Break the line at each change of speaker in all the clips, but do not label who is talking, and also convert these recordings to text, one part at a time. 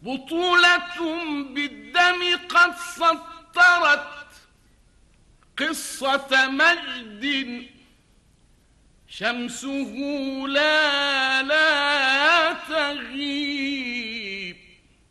بطولة بالدم قد سطرت قصة مجد شمسه لا تغيب.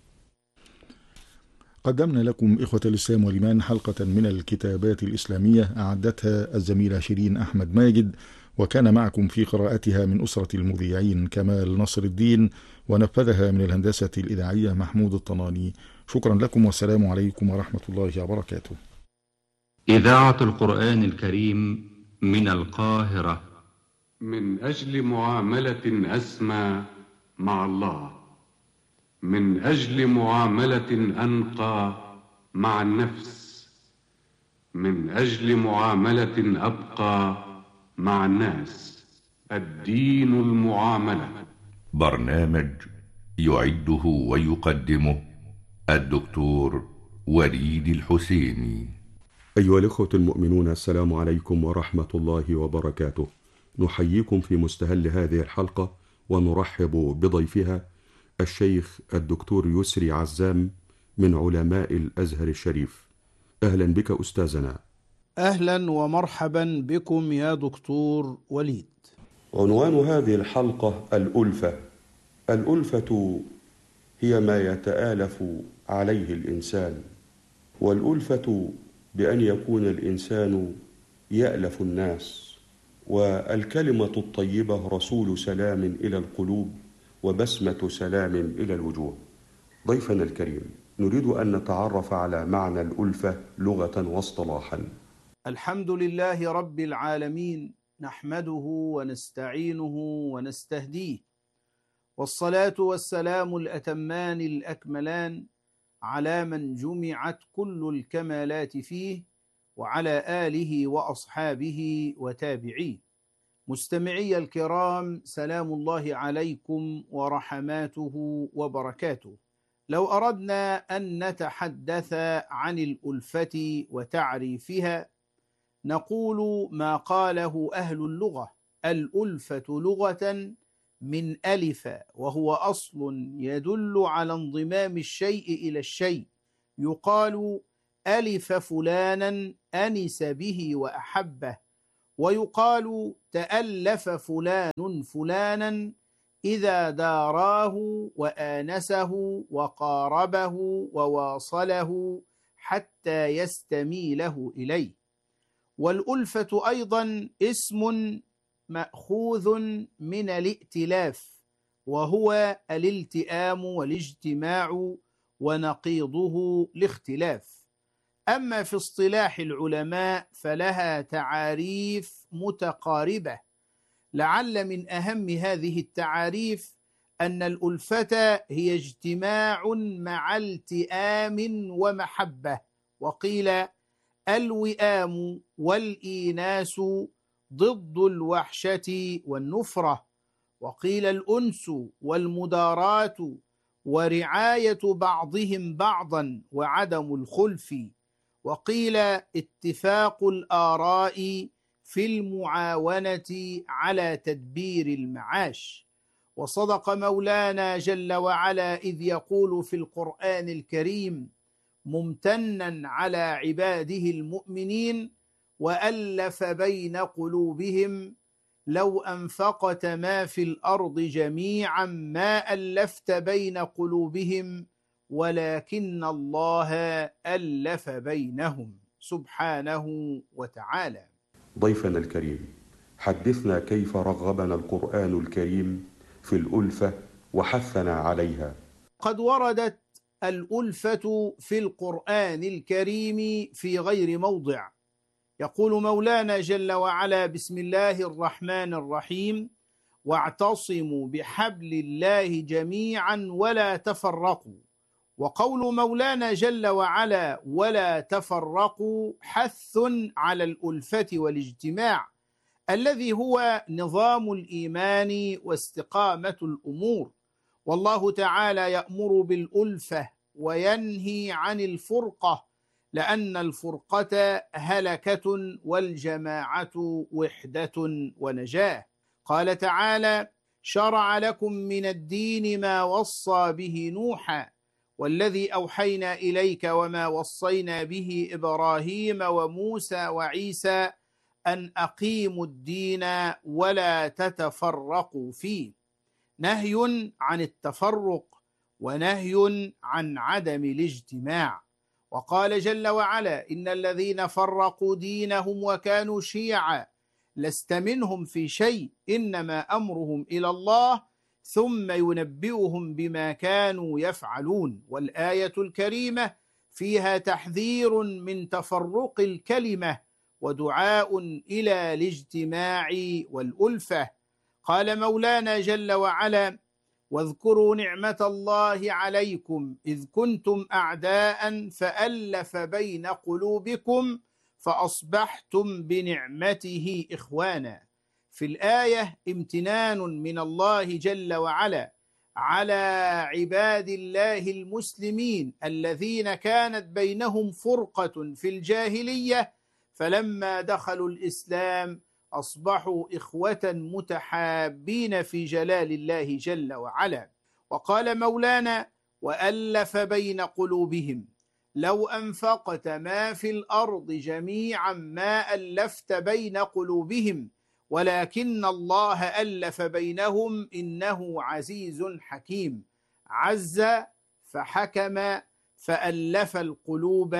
قدمنا لكم إخوة الإسلام والإيمان حلقة من الكتابات الإسلامية أعدتها الزميلة شيرين أحمد ماجد، وكان معكم في قراءتها من أسرة المذيعين كمال نصر الدين، ونفذها من الهندسة الإذاعية محمود الطناني. شكرا لكم والسلام عليكم ورحمة الله وبركاته.
إذاعة القرآن الكريم من القاهرة.
من أجل معاملة أسمى مع الله، من أجل معاملة أنقى مع النفس، من أجل معاملة أبقى مع الناس، الدين المعاملة.
برنامج يعده ويقدمه الدكتور وليد الحسيني.
أيها الإخوة المؤمنون، السلام عليكم ورحمة الله وبركاته. نحييكم في مستهل هذه الحلقة ونرحب بضيفها الشيخ الدكتور يسري عزام من علماء الأزهر الشريف. أهلا بك أستاذنا.
أهلا ومرحبا بكم يا دكتور وليد.
عنوان هذه الحلقة الألفة. الألفة هي ما يتآلف عليه الإنسان، والألفة بأن يكون الإنسان يألف الناس، والكلمة الطيبة رسول سلام إلى القلوب وبسمة سلام إلى الوجوه. ضيفنا الكريم، نريد أن نتعرف على معنى الألفة لغة واصطلاحا.
الحمد لله رب العالمين، نحمده ونستعينه ونستهديه، والصلاة والسلام الأتمان الأكملان على من جمعت كل الكمالات فيه، وعلى آله وأصحابه وتابعيه. مستمعي الكرام، سلام الله عليكم ورحماته وبركاته. لو أردنا أن نتحدث عن الألفة وتعريفها نقول ما قاله أهل اللغة: الألفة لغة من ألف، وهو أصل يدل على انضمام الشيء إلى الشيء. يقال ألف فلانا أنس به وأحبه، ويقال تألف فلان فلانا إذا داراه وآنسه وقاربه وواصله حتى يستميله إليه. والألفة أيضا اسم مأخوذ من الائتلاف، وهو الالتئام والاجتماع، ونقيضه الاختلاف. أما في اصطلاح العلماء فلها تعاريف متقاربة. لعل من أهم هذه التعاريف أن الألفة هي اجتماع مع التئام ومحبة، وقيل الوئام والإيناس ضد الوحشة والنفرة، وقيل الأنس والمداراة ورعاية بعضهم بعضا وعدم الخلف، وقيل اتفاق الآراء في المعاونة على تدبير المعاش. وصدق مولانا جل وعلا إذ يقول في القرآن الكريم ممتنا على عباده المؤمنين: وألف بين قلوبهم لو أنفقت ما في الأرض جميعا ما ألفت بين قلوبهم ولكن الله ألف بينهم سبحانه وتعالى.
ضيفنا الكريم، حدثنا كيف رغبنا القرآن الكريم في الألفة وحثنا عليها.
قد وردت الألفة في القرآن الكريم في غير موضع. يقول مولانا جل وعلا: بسم الله الرحمن الرحيم، واعتصموا بحبل الله جميعا ولا تفرقوا. وقول مولانا جل وعلا ولا تفرقوا حث على الألفة والاجتماع، الذي هو نظام الإيمان واستقامة الأمور. والله تعالى يأمر بالألفة وينهي عن الفرقة، لأن الفرقة هلكة والجماعة وحدة ونجاة. قال تعالى: شرع لكم من الدين ما وصى به نوحا والذي أوحينا إليك وما وصينا به إبراهيم وموسى وعيسى أن أقيموا الدين ولا تتفرقوا فيه. نهي عن التفرق ونهي عن عدم الاجتماع. وقال جل وعلا: إن الذين فرقوا دينهم وكانوا شيعا لست منهم في شيء إنما أمرهم إلى الله ثم ينبئهم بما كانوا يفعلون. والآية الكريمة فيها تحذير من تفرق الكلمة ودعاء إلى الاجتماع والألفة. قال مولانا جل وعلا: واذكروا نعمة الله عليكم إذ كنتم أعداء فألف بين قلوبكم فأصبحتم بنعمته إخوانا. في الآية امتنان من الله جل وعلا على عباد الله المسلمين الذين كانت بينهم فرقة في الجاهلية، فلما دخلوا الإسلام أصبحوا إخوة متحابين في جلال الله جل وعلا. وقال مولانا: وألف بين قلوبهم لو أنفقت ما في الأرض جميعا ما ألفت بين قلوبهم ولكن الله ألف بينهم إنه عزيز حكيم. عز فحكم فألف القلوب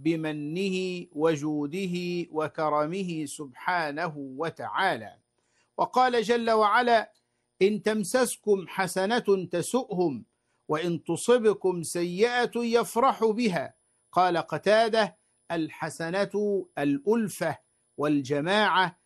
بمنه وجوده وكرمه سبحانه وتعالى. وقال جل وعلا: إن تمسسكم حسنة تسؤهم وإن تصبكم سيئة يفرحوا بها. قال قتادة: الحسنة الألفة والجماعة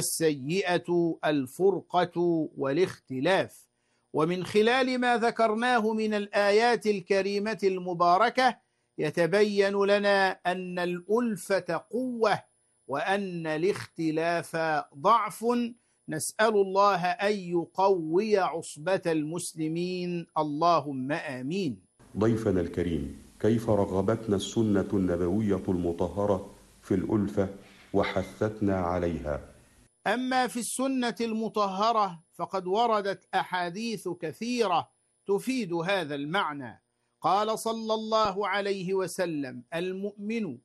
والسيئة الفرقة والاختلاف. ومن خلال ما ذكرناه من الآيات الكريمة المباركة يتبين لنا أن الألفة قوة وأن الاختلاف ضعف. نسأل الله أن يقوي عصبة المسلمين، اللهم آمين.
ضيفنا الكريم، كيف رغبتنا السنة النبوية المطهرة في الألفة وحثتنا عليها؟
أما في السنة المطهرة فقد وردت أحاديث كثيرة تفيد هذا المعنى. قال صلى الله عليه وسلم: المؤمن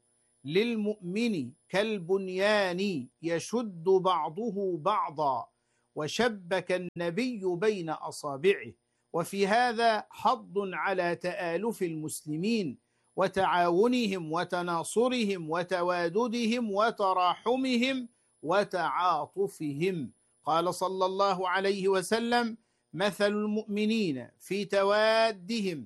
للمؤمن كالبنيان يشد بعضه بعضا، وشبك النبي بين أصابعه. وفي هذا حض على تآلف المسلمين وتعاونهم وتناصرهم وتواددهم وتراحمهم وتعاطفهم. قال صلى الله عليه وسلم: مثل المؤمنين في توادهم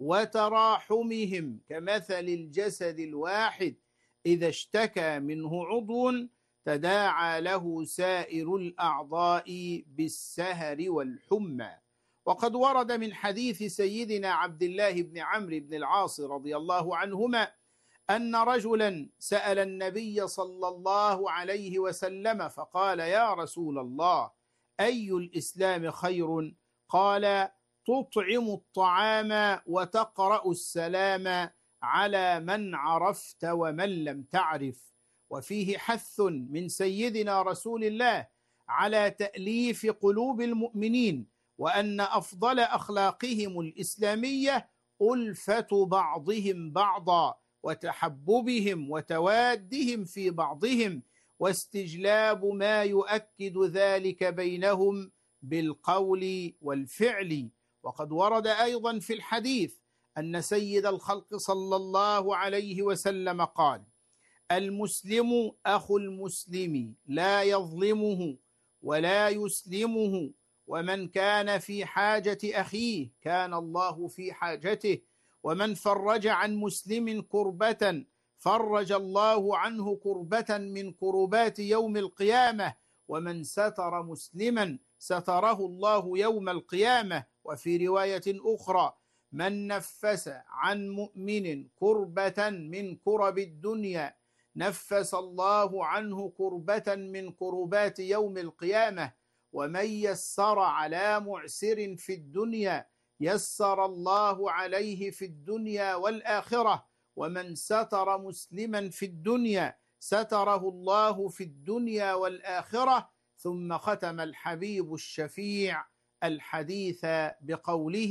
وتراحمهم كمثل الجسد الواحد إذا اشتكى منه عضو تداعى له سائر الأعضاء بالسهر والحمى. وقد ورد من حديث سيدنا عبد الله بن عمرو بن العاص رضي الله عنهما أن رجلا سأل النبي صلى الله عليه وسلم فقال: يا رسول الله، أي الإسلام خير؟ قال: تطعم الطعام وتقرأ السلام على من عرفت ومن لم تعرف. وفيه حث من سيدنا رسول الله على تأليف قلوب المؤمنين، وأن أفضل أخلاقهم الإسلامية ألفة بعضهم بعضا وتحببهم وتوادهم في بعضهم واستجلاب ما يؤكد ذلك بينهم بالقول والفعل. وقد ورد أيضا في الحديث أن سيد الخلق صلى الله عليه وسلم قال: المسلم أخو المسلم لا يظلمه ولا يسلمه، ومن كان في حاجة أخيه كان الله في حاجته، ومن فرج عن مسلم كربة فرج الله عنه كربة من كربات يوم القيامة، ومن ستر مسلما ستره الله يوم القيامة. وفي رواية أخرى: من نفس عن مؤمن كربة من كرب الدنيا نفس الله عنه كربة من كربات يوم القيامة، ومن يسر على معسر في الدنيا يسر الله عليه في الدنيا والآخرة، ومن ستر مسلما في الدنيا ستره الله في الدنيا والآخرة. ثم ختم الحبيب الشفيع الحديث بقوله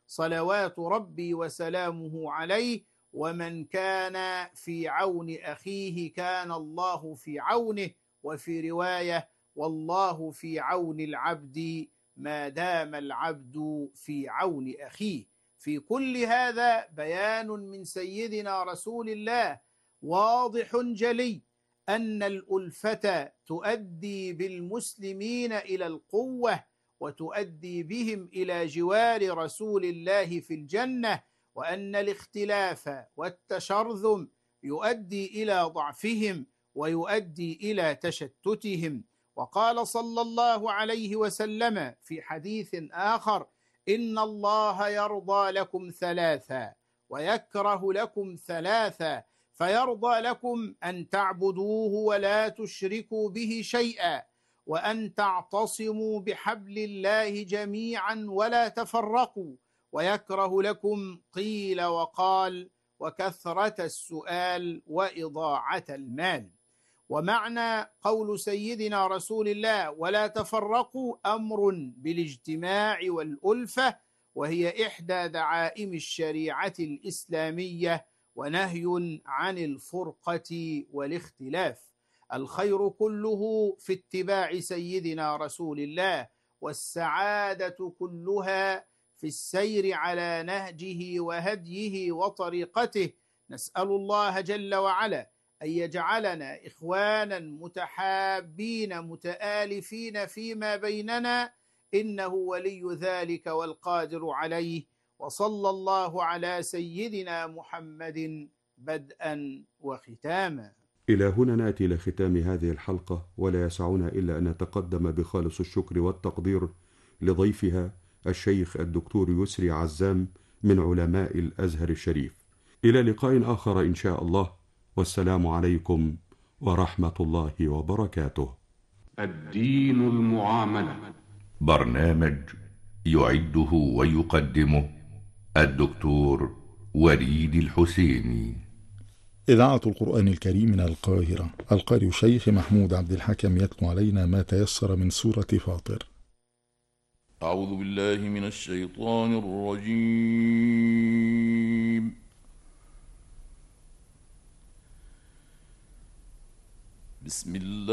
صلوات ربي وسلامه عليه. ومن كان في عون أخيه كان الله في عونه، وفي رواية: والله في عون العبد ما دام العبد في عون أخيه. في كل هذا بيان من سيدنا رسول الله واضح جلي أن الألفة تؤدي بالمسلمين إلى القوة، وتؤدي بهم إلى جوار رسول الله في الجنة، وأن الاختلاف والتشرذم يؤدي إلى ضعفهم ويؤدي إلى تشتتهم. وقال صلى الله عليه وسلم في حديث آخر: إن الله يرضى لكم ثلاثا ويكره لكم ثلاثا، فيرضى لكم أن تعبدوه ولا تشركوا به شيئا، وأن تعتصموا بحبل الله جميعا ولا تفرقوا، ويكره لكم قيل وقال وكثرة السؤال وإضاعة المال. ومعنى قول سيدنا رسول الله ولا تفرقوا أمر بالاجتماع والألفة، وهي إحدى دعائم الشريعة الإسلامية، ونهي عن الفرقة والاختلاف. الخير كله في اتباع سيدنا رسول الله، والسعادة كلها في السير على نهجه وهديه وطريقته. نسأل الله جل وعلا أن يجعلنا إخوانا متحابين متآلفين فيما بيننا، إنه ولي ذلك والقادر عليه. وصلى الله على سيدنا محمد بدءا وختاما.
إلى هنا نأتي لختام هذه الحلقة، ولا يسعنا إلا أن نتقدم بخالص الشكر والتقدير لضيفها الشيخ الدكتور يسري عزام من علماء الأزهر الشريف. إلى لقاء آخر إن شاء الله، والسلام عليكم ورحمة الله وبركاته.
الدين المعاملة،
برنامج يعده ويقدمه الدكتور وليد الحسيني.
إذاعة القرآن الكريم من القاهرة. القارئ الشيخ محمود عبد الحكم يتلو علينا ما تيسر من سورة فاطر.
أعوذ بالله من الشيطان الرجيم. بسم الله